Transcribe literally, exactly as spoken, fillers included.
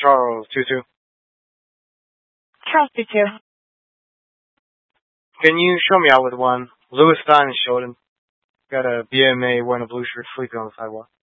Charles, two two. Charles, two two. Can you show me out with one? Lewis Stein and Sheldon. Got a B M A wearing a blue shirt sleeping on the sidewalk.